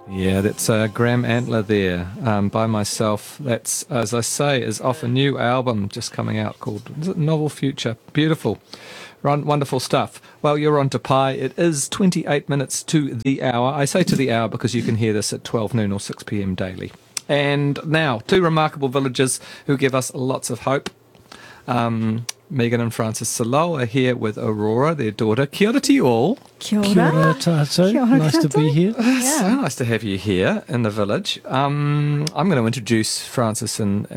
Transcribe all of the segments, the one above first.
Yeah, that's Graham Antler there by myself. That's, as I say, is off a new album just coming out called Novel Future. Beautiful. Wonderful stuff. Well, you're on to Pi. It is 28 minutes to the hour. I say to the hour because you can hear this at 12 noon or 6 p.m. daily. And now, two remarkable villagers who give us lots of hope. Megan and Francis Salou are here with Aurora, their daughter. Kia ora to you all. Kia ora. Kia ora tātou. Kia ora Nice to be here. So nice to have you here in the village. I'm going to introduce Francis and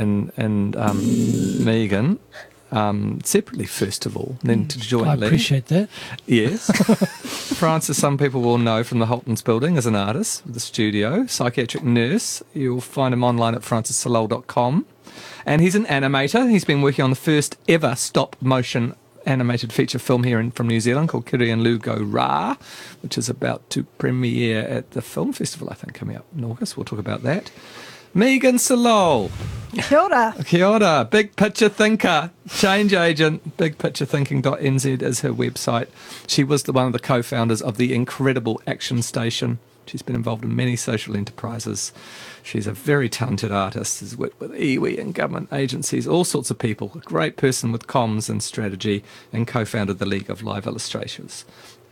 Megan separately, first of all, then to jointly. I appreciate that. Yes. Francis, some people will know from the Holtons building as an artist with the studio, psychiatric nurse. You'll find him online at francissalou.com. And he's an animator. He's been working on the first ever stop-motion animated feature film here from New Zealand called Kiri and Lou Go Rā, which is about to premiere at the Film Festival, I think, coming up in August. We'll talk about that. Megan Salou. Kia ora. Kia ora. Big picture thinker, change agent. Bigpicturethinking.nz is her website. She was one of the co-founders of the incredible Action Station. She's been involved in many social enterprises. She's a very talented artist, has worked with iwi and government agencies, all sorts of people. A great person with comms and strategy, and co-founded the League of Live Illustrations.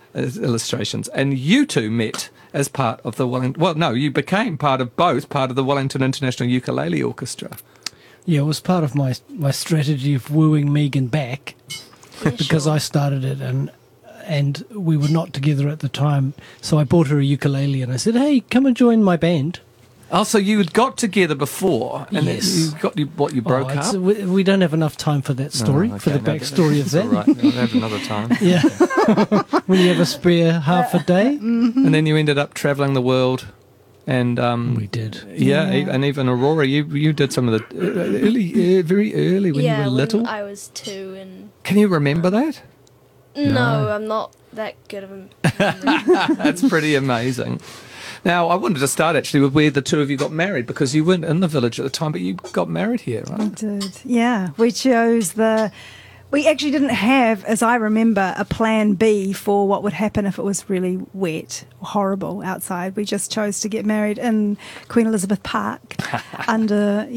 And you two met as part of the you became part of the Wellington International Ukulele Orchestra. Yeah, it was part of my strategy of wooing Megan back because I started it and we were not together at the time. So I bought her a ukulele and I said, hey, come and join my band. Oh, so you had got together before, and yes. you broke up? We don't have enough time for that story, for the backstory of that. All right, we'll have another time. Yeah. When you have a spare half a day. Mm-hmm. And then you ended up travelling the world. And we did. Yeah, and even Aurora, you did some of the very early when you were little. I was 2 and... Can you remember that? No, I'm not that good of a memory. That's pretty amazing. Now, I wanted to start actually with where the two of you got married, because you weren't in the village at the time, but you got married here, right? We did. Yeah. We chose we actually didn't have, as I remember, a plan B for what would happen if it was really wet, horrible outside. We just chose to get married in Queen Elizabeth Park out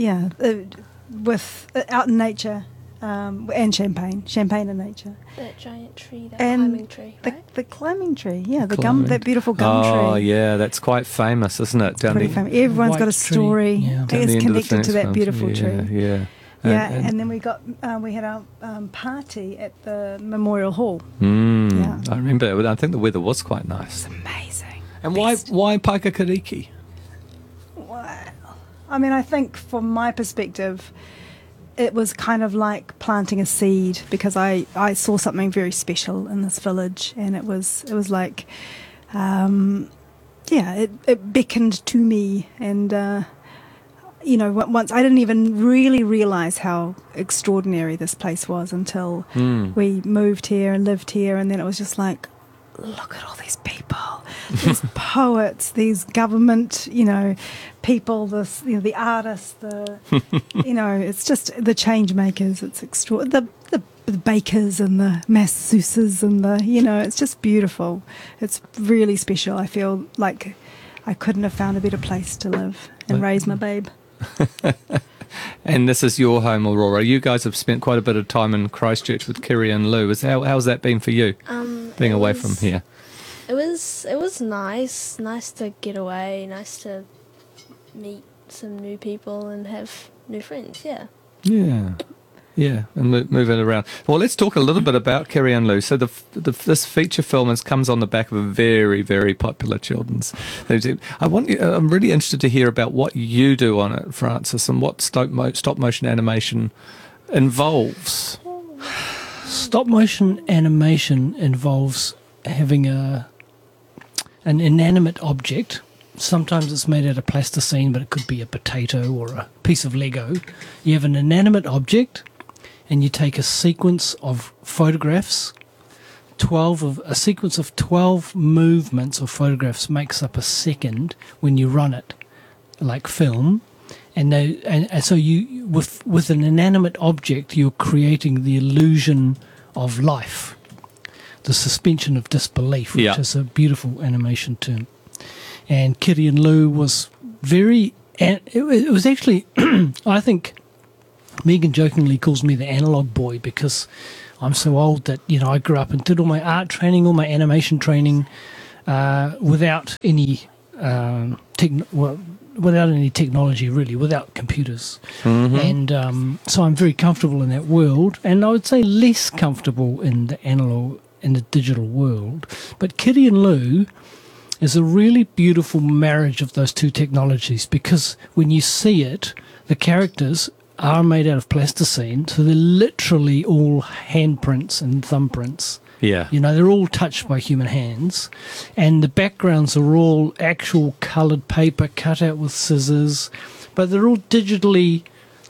in nature. And champagne in nature. That giant tree, climbing tree, right? The climbing tree, yeah, that beautiful gum tree. Oh, yeah, that's quite famous, isn't it? Pretty famous. Everyone's got a story tree, is connected to that beautiful tree. Yeah. And then we had our party at the Memorial Hall. Yeah. I remember. I think the weather was quite nice. It was amazing. And why Paikakiriki? Well, I mean, I think from my perspective, it was kind of like planting a seed, because I saw something very special in this village, and it was like, it beckoned to me, and once I didn't even really realise how extraordinary this place was until we moved here and lived here, and then it was just like, look at all these people, these poets, these government, people, the artists, it's just the change makers. It's extraordinary. The bakers and the masseuses and it's just beautiful. It's really special. I feel like I couldn't have found a better place to live and raise my babe. And this is your home, Aurora. You guys have spent quite a bit of time in Christchurch with Kiri and Lou. How's that been for you, being away from here? It was nice to get away, nice to meet some new people and have new friends, yeah. Yeah, and move it around. Well, let's talk a little bit about Kiri and Lou. So this feature film comes on the back of a very, very popular children's. I'm really interested to hear about what you do on it, Francis, and what stop motion animation involves. Stop motion animation involves having an inanimate object. Sometimes it's made out of plasticine, but it could be a potato or a piece of Lego. You have an inanimate object, and you take a sequence of photographs. A sequence of 12 movements of photographs makes up a second when you run it, like film. And so you, with an inanimate object, you're creating the illusion of life, the suspension of disbelief, which is a beautiful animation term. and Kitty and Lou was very. It was actually, I think, Megan jokingly calls me the analog boy because I'm so old that I grew up and did all my art training, all my animation training, without any without any technology, really, without computers. And so I'm very comfortable in that world, and I would say less comfortable in the analog, in the digital world. But Kitty and Lou is a really beautiful marriage of those two technologies, because when you see it, the characters are made out of plasticine, so they're literally all handprints and thumbprints. Yeah. They're all touched by human hands, and the backgrounds are all actual coloured paper cut out with scissors, but they're all digitally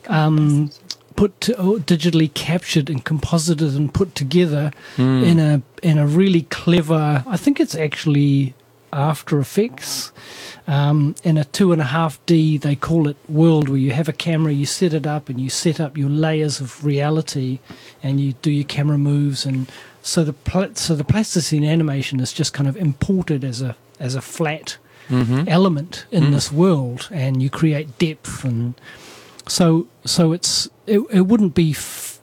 digitally captured and composited and put together in a really clever. I think it's actually After Effects. In a 2.5D, they call it, world, where you have a camera, you set it up, and you set up your layers of reality, and you do your camera moves, and so the plasticine animation is just kind of imported as a flat element in this world, and you create depth, and so it wouldn't be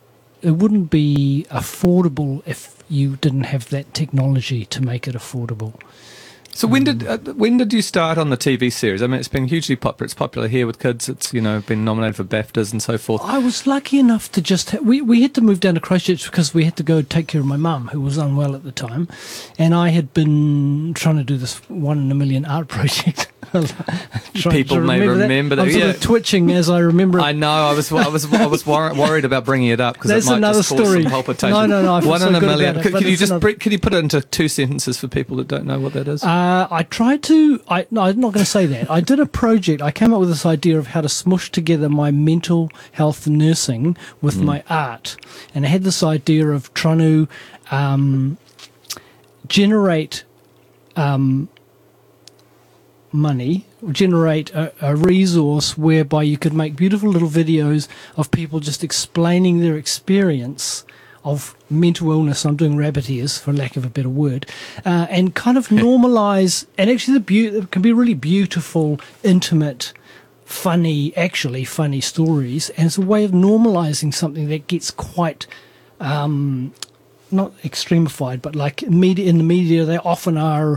affordable if you didn't have that technology to make it affordable. So when did you start on the TV series? I mean, it's been hugely popular. It's popular here with kids. It's been nominated for BAFTAs and so forth. I was lucky enough to just we had to move down to Christchurch because we had to go take care of my mum, who was unwell at the time, and I had been trying to do this 1 in a million art project. People may remember that. I'm sort of twitching as I remember it. I know. I was worried about bringing it up because it might another just cause story. some palpitation. No. I feel 1 so in a good million. about it, Could you just could you put it into 2 sentences for people that don't know what that is? I tried to. No, I'm not going to say that. I did a project. I came up with this idea of how to smush together my mental health nursing with my art, and I had this idea of trying to generate money, generate a resource whereby you could make beautiful little videos of people just explaining their experience of mental illness. I'm doing rabbit ears, for lack of a better word, and kind of normalise. And actually, it can be really beautiful, intimate, funny stories. And it's a way of normalising something that gets quite not extremified, but like in the media, they often are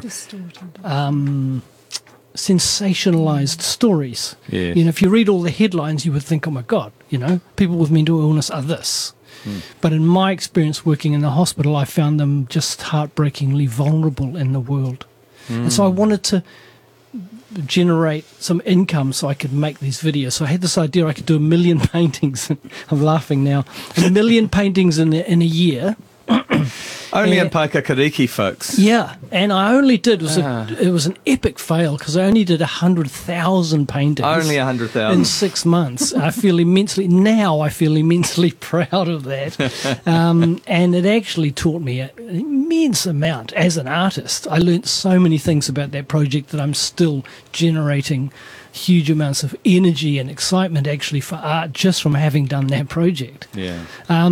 sensationalized stories. Yes. If you read all the headlines, you would think, oh my God, people with mental illness are this. But in my experience working in the hospital, I found them just heartbreakingly vulnerable in the world. And so I wanted to generate some income so I could make these videos. So I had this idea I could do 1 million paintings. I'm laughing now. 1 million paintings in a year. Only in Paikakariki, folks. Yeah, and I only did, it was an epic fail because I only did 100,000 paintings. Only 100,000. In 6 months. I feel immensely proud of that. And it actually taught me an immense amount as an artist. I learnt so many things about that project that I'm still generating huge amounts of energy and excitement actually for art just from having done that project. Yeah.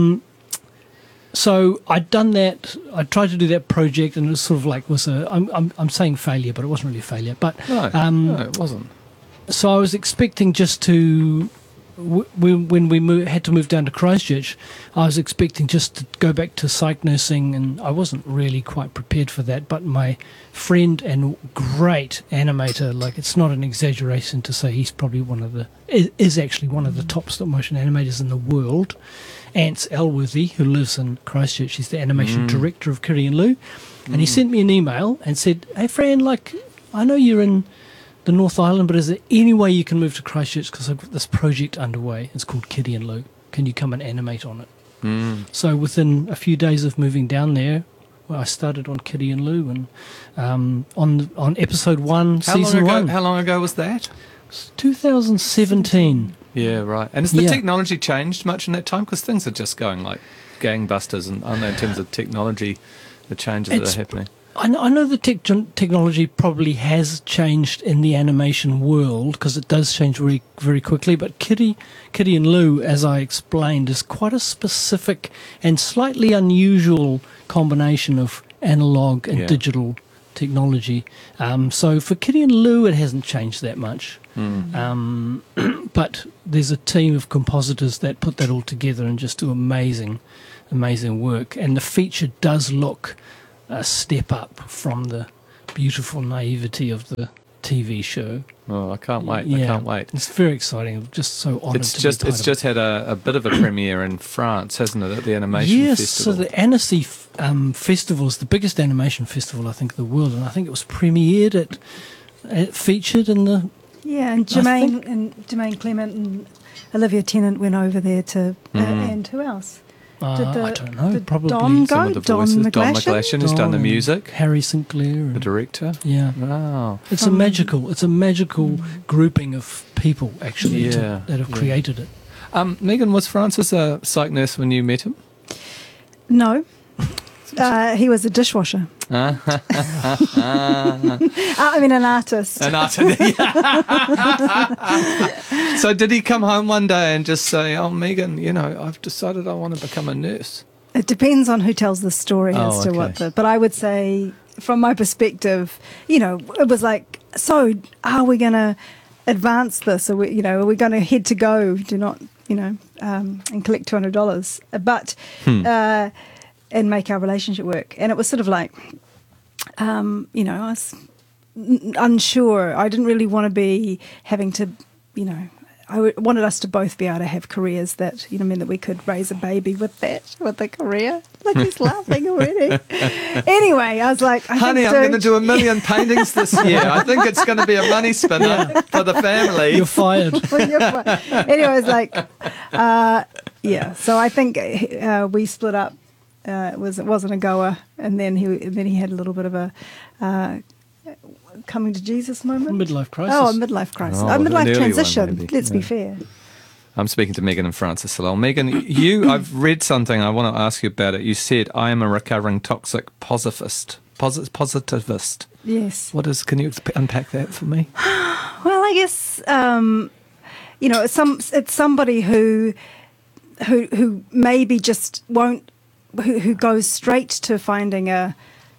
So I'd done that. I tried to do that project, and it was sort of like I'm saying failure, but it wasn't really a failure. But no, it wasn't. So I was expecting just to when we had to move down to Christchurch, I was expecting just to go back to psych nursing, and I wasn't really quite prepared for that. But my friend and great animator, like it's not an exaggeration to say he's probably is actually one of the top stop motion animators in the world. Ants Elworthy, who lives in Christchurch, he's the animation director of Kitty and Lou, and he sent me an email and said, "Hey, Fran, I know you're in the North Island, but is there any way you can move to Christchurch because I've got this project underway? It's called Kitty and Lou. Can you come and animate on it?" So within a few days of moving down there, I started on Kitty and Lou, and on episode 1, season 1. How long ago was that? 2017. Yeah, right. And has the technology changed much in that time? Because things are just going like gangbusters, and I know in terms of technology, the changes that are happening. I know the technology probably has changed in the animation world because it does change very, very quickly. But Kitty and Lou, as I explained, is quite a specific and slightly unusual combination of analog and digital technology. So for Kitty and Lou, it hasn't changed that much. But there's a team of compositors that put that all together and just do amazing work. And the feature does look a step up from the beautiful naivety of the TV show. Oh, I can't wait. Yeah. I can't wait. It's very exciting. I'm just so honoured to be part It's of just had a bit of a premiere in France, hasn't it, at the Animation Festival? So the Annecy Festival is the biggest animation festival, I think, in the world, and I think it was premiered featured in the... Yeah, and Jermaine Clement and Olivia Tennant went over there to, and who else? I don't know, did probably Don Some go? of the Don voices. McGlashan? Don McGlashan has done the Don, music, Harry Sinclair. the And, director. yeah. Wow. It's a magical grouping of people, actually, Yeah, that have created it. Megan, was Francis a psych nurse when you met him? No. He was a dishwasher. I mean, an artist. An artist. So did he come home one day and just say, "Oh, Megan, I've decided I want to become a nurse"? It depends on who tells the story as to what but I would say, from my perspective, it was like, so are we going to advance this? Are we going to head to go? Do not, and collect $200, but, and make our relationship work. And it was sort of like, I was unsure. I didn't really want to be having to, I wanted us to both be able to have careers that, meant that we could raise a baby with the career. Like, he's laughing already. Anyway, I was like, honey, I'm going to do 1 million paintings this year. I think it's going to be a money spinner for the family. You're fired. Anyway, I was like, so I think we split up. It wasn't a goer, and then he had a little bit of a coming to Jesus moment. Midlife crisis. Oh, a midlife crisis. Oh, a midlife an early transition. one, maybe. Let's be fair. I'm speaking to Megan and Francis Salel. Megan, I've read something. I want to ask you about it. You said, "I am a recovering toxic positivist." Positivist. Yes. What is? Can you unpack that for me? Well, I guess it's somebody who maybe just won't. Who goes straight to finding a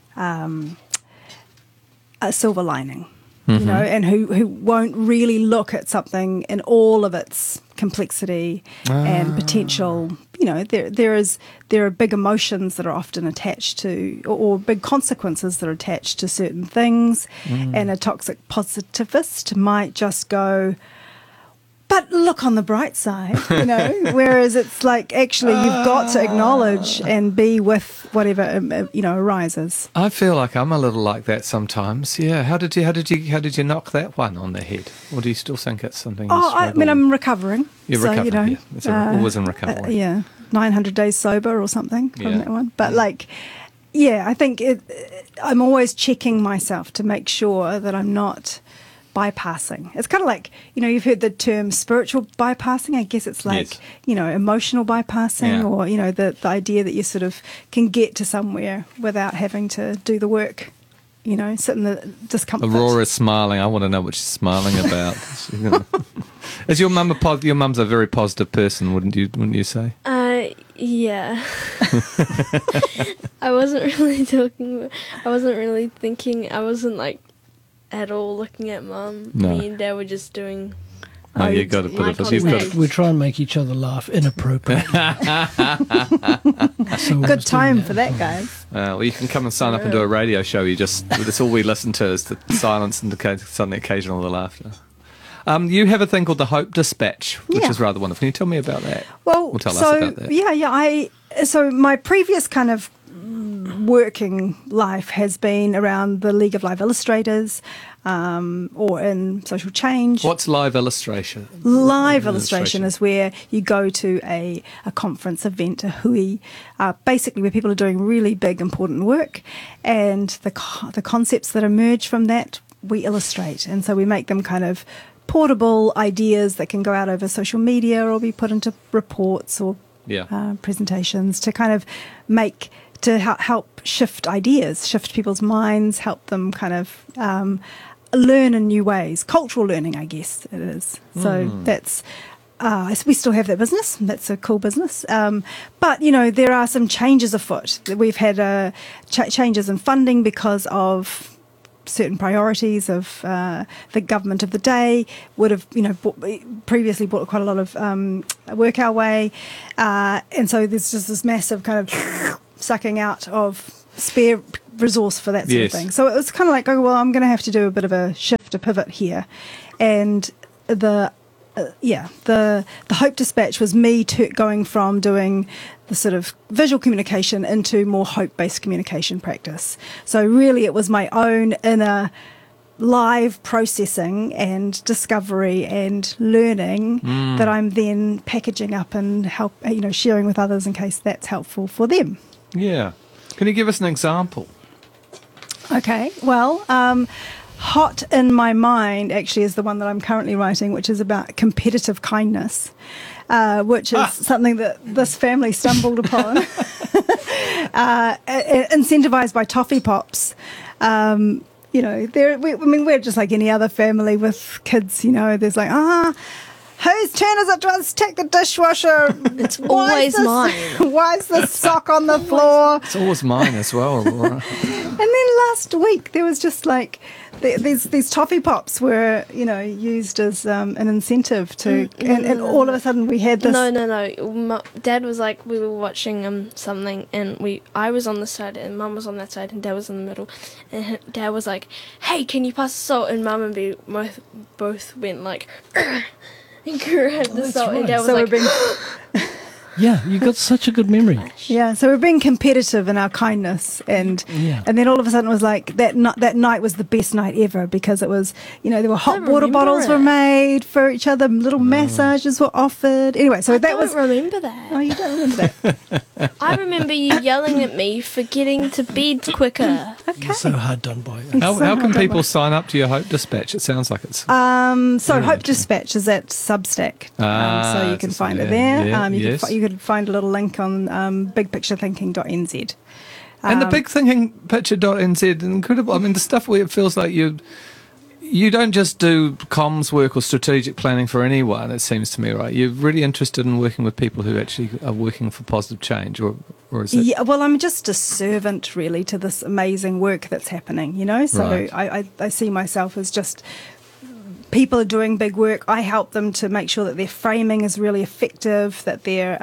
silver lining, and who won't really look at something in all of its complexity and potential. There are big emotions that are often attached to, or big consequences that are attached to certain things, and a toxic positivist might just go, but look on the bright side, whereas it's like, actually, you've got to acknowledge and be with whatever, arises. I feel like I'm a little like that sometimes. Yeah. How did you knock that one on the head? Or do you still think it's something you struggle with? I'm recovering. You're recovering, It's always in recovery. 900 days sober or something from that one. But I think I'm always checking myself to make sure that I'm not bypassing. It's kind of like, you've heard the term spiritual bypassing. I guess it's like, emotional bypassing, or, the idea that you sort of can get to somewhere without having to do the work, sit in the discomfort. Aurora's smiling. I want to know what she's smiling about. Is your mum your mum's a very positive person, wouldn't you say? Yeah. I wasn't really thinking, I wasn't like at all looking at Mum. No. Me and Dad were just doing. Oh, you've got to put it. We try and make each other laugh inappropriately. Good time for that, guys. Well, you can come and sign up and do a radio show. That's all we listen to is the silence and the occasional laughter. You have a thing called the Hope Dispatch, which is rather wonderful. Can you tell me about that? Well, tell us about that. So my previous kind of working life has been around the League of Live Illustrators, or in social change. What's live illustration? Live illustration is where you go to a conference event, a hui, basically where people are doing really big, important work, and the concepts that emerge from that we illustrate, and so we make them kind of portable ideas that can go out over social media or be put into reports or presentations to kind of help shift ideas, shift people's minds, help them kind of learn in new ways. Cultural learning, I guess it is. So that's, we still have that business. That's a cool business. But, there are some changes afoot. We've had changes in funding because of certain priorities of the government of the day, would have, previously brought quite a lot of work our way. And so there's just this massive kind of sucking out of spare resource for that sort of thing. So it was kind of like, oh, well, I'm going to have to do a bit of a shift, a pivot here. And the Hope Dispatch was me going from doing the sort of visual communication into more hope-based communication practice. So really it was my own inner live processing and discovery and learning that I'm then packaging up and sharing with others in case that's helpful for them. Yeah. Can you give us an example? Okay, well, hot in my mind actually is the one that I'm currently writing, which is about competitive kindness, which is something that this family stumbled upon, incentivized by toffee pops. We're just like any other family with kids, there's like, whose turn is it to take the dishwasher? It's always mine. Why is the sock on the floor? It's always mine as well. And then last week there was just like these toffee pops were used as an incentive to, and all of a sudden we had this. No. Dad was like, we were watching something, and I was on this side and Mum was on that side and Dad was in the middle, and Dad was like, "Hey, can you pass the salt?" And Mum and B both went like. And grabbed the salt, and Dad was like, yeah, you got such a good memory. Yeah, so we're being competitive in our kindness, and then all of a sudden it was like that night was the best night ever, because it was, there were hot water bottles were made for each other, little massages were offered. Anyway, so I don't remember that. Oh, you don't remember that? I remember you yelling at me for getting to bed quicker. Okay. You're so hard done by. How can people sign up to your Hope Dispatch? It sounds like it's... So Hope Dispatch is at Substack, so you can find it there. You could find a little link on bigpicturethinking.nz. And the bigthinkingpicture.nz, incredible. I mean, the stuff where it feels like you don't just do comms work or strategic planning for anyone, it seems to me, right? You're really interested in working with people who actually are working for positive change, or is it? Yeah, well, I'm just a servant, really, to this amazing work that's happening, So Right. I see myself as just... People are doing big work. I help them to make sure that their framing is really effective, that their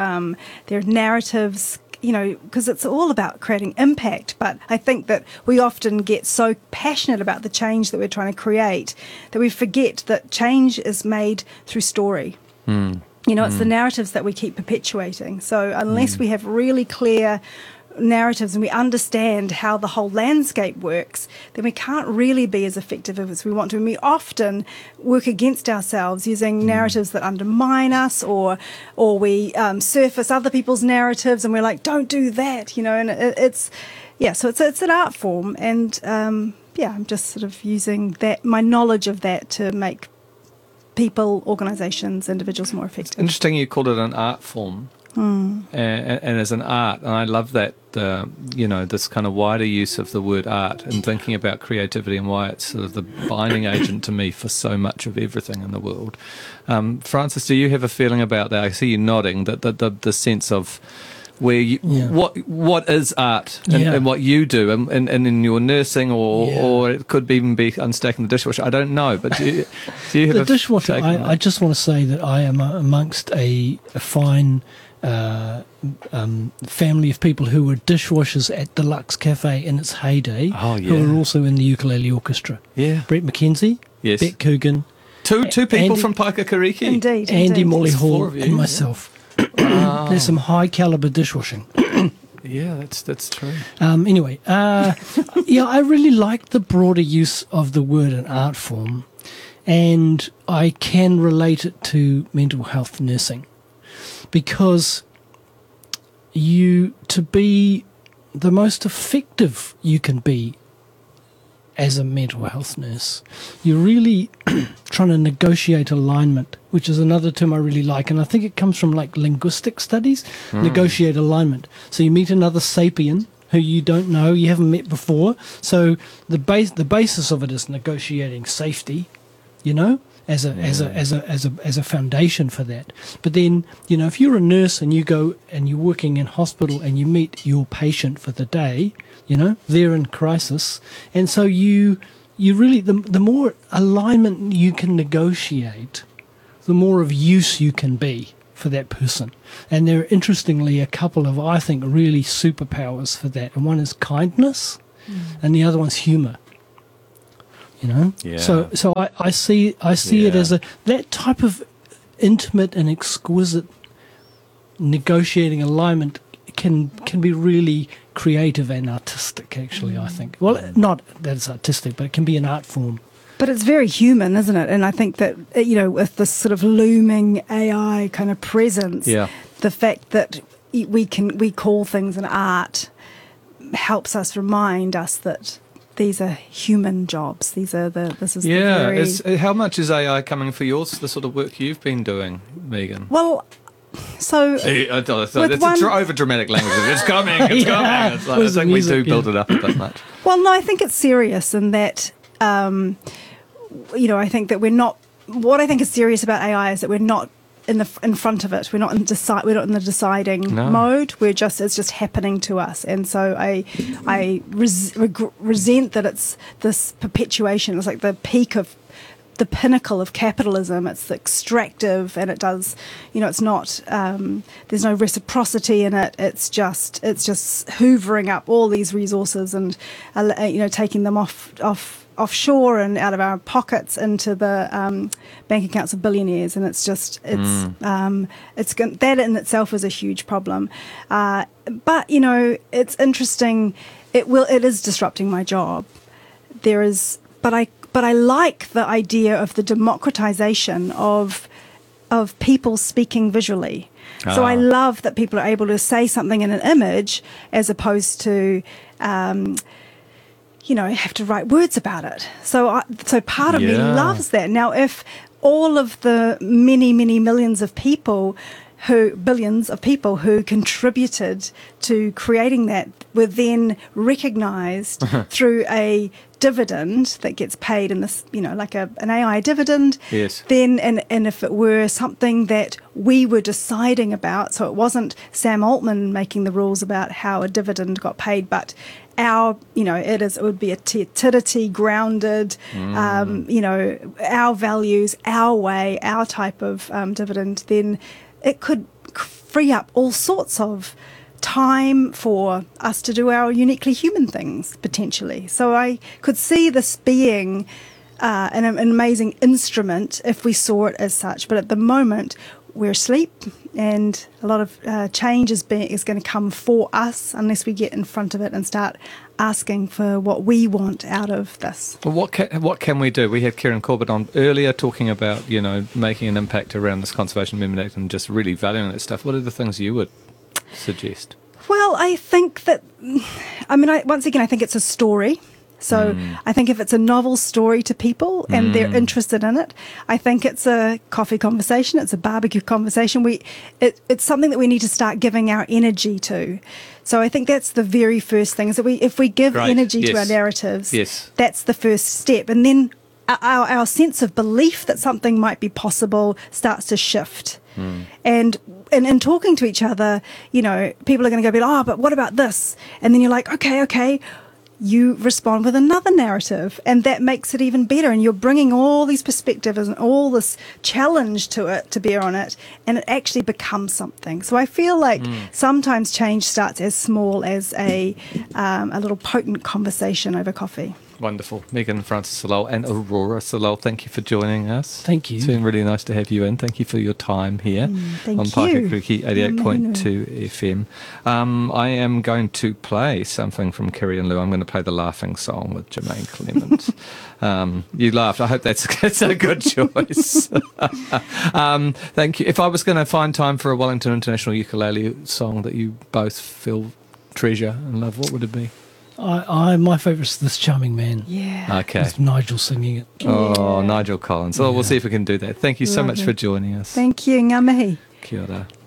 narratives, because it's all about creating impact. But I think that we often get so passionate about the change that we're trying to create that we forget that change is made through story. It's the narratives that we keep perpetuating. So unless we have really clear narratives and we understand how the whole landscape works, then we can't really be as effective as we want to. And we often work against ourselves using narratives that undermine us, or we surface other people's narratives and we're like, don't do that, and so it's an art form, and I'm just sort of using my knowledge of that to make people, organisations, individuals more effective. Interesting you called it an art form. And as an art, and I love that, this kind of wider use of the word art and thinking about creativity and why it's sort of the binding agent to me for so much of everything in the world. Francis, do you have a feeling about that? I see you nodding, that the sense of where what is art and what you do, and in your nursing, or it could even be unstacking the dishwasher. I don't know, but do you have the dishwasher? I just want to say that I am amongst a fine family of people who were dishwashers at the Lux Cafe in its heyday, who were also in the ukulele orchestra. Yeah, Brett McKenzie, yes, Beck Coogan, two people from Paikakariki. Indeed, Andy Molly It's Hall, four of you, and myself. There's some high caliber dishwashing. Yeah, that's true. Anyway, I really like the broader use of the word and art form, and I can relate it to mental health nursing, because to be the most effective you can be as a mental health nurse, you're really trying to negotiate alignment, which is another term I really like, and I think it comes from like linguistic studies. Negotiate alignment. So you meet another sapien who you don't know, you haven't met before. So the basis of it is negotiating safety, as a foundation for that. But then, if you're a nurse and you go and you're working in hospital and you meet your patient for the day, they're in crisis, and so you you really the more alignment you can negotiate, the more of use you can be for that person. And there are, interestingly, a couple of, I think, really superpowers for that. And one is kindness, and the other one's humour. You know, Yeah. So I see it Yeah. as that type of intimate and exquisite negotiating alignment can be really creative and artistic. Actually, I think. Well, not that it's artistic, but it can be an art form. But it's very human, isn't it? And I think that, with this sort of looming AI kind of presence, Yeah. the fact that we call things an art helps us remind us that these are human jobs. This is the very... How much is AI coming for the sort of work you've been doing, Megan? Well, so... It's over dramatic language. It's coming. It's coming. It's like, I think we do build it up a bit much. Well, no, I think it's serious in that, I think that we're not... What I think is serious about AI is that we're not in front of it. We're not in the deciding mode. It's just happening to us. And so I resent that it's this perpetuation. It's like the peak of the pinnacle of capitalism. It's extractive, and it does, it's not, there's no reciprocity in it. It's just hoovering up all these resources and, taking them offshore and out of our pockets into the bank accounts of billionaires. And it's that in itself is a huge problem. But, it's interesting. It is disrupting my job. But I like the idea of the democratization of people speaking visually. So I love that people are able to say something in an image as opposed to, have to write words about it. So part of me loves that. Now, if all of the many, many millions of people billions of people who contributed to creating that were then recognized through a dividend that gets paid in this, like an AI dividend. Yes. Then, and if it were something that we were deciding about, so it wasn't Sam Altman making the rules about how a dividend got paid, but it would be a Tidity grounded, our values, our way, our type of dividend, then it could free up all sorts of time for us to do our uniquely human things, potentially. So I could see this being an amazing instrument if we saw it as such. But at the moment, we're asleep, and a lot of change is going to come for us unless we get in front of it and start asking for what we want out of this. Well, what can we do? We had Kieran Corbett on earlier talking about, making an impact around this Conservation Amendment Act and just really valuing that stuff. What are the things you would suggest? Well, I think that, once again, I think it's a story. So I think if it's a novel story to people and they're interested in it, I think it's a coffee conversation, it's a barbecue conversation. It's something that we need to start giving our energy to. So I think that's the very first thing, is that if we give energy to our narratives, that's the first step. And then our sense of belief that something might be possible starts to shift. And in talking to each other, people are going to go, but what about this? And then you're like, okay. You respond with another narrative, and that makes it even better. And you're bringing all these perspectives and all this challenge to bear on it, and it actually becomes something. So I feel like sometimes change starts as small as a little potent conversation over coffee. Wonderful. Megan Francis-Salal and Aurora Salal, thank you for joining us. Thank you. It's been really nice to have you in. Thank you for your time here Thank on you. Paikakiriki 88.2 FM. I am going to play something from Kerry and Lou. I'm going to play The Laughing Song with Jermaine Clement. You laughed. I hope that's a good choice. Thank you. If I was going to find time for a Wellington International ukulele song that you both feel treasure and love, what would it be? My favourite is This Charming Man. Yeah. Okay. With Nigel singing it. Oh, Nigel Collins. Oh, we'll see if we can do that. Thank you so much for joining us. Thank you. Ngā mihi. Kia ora.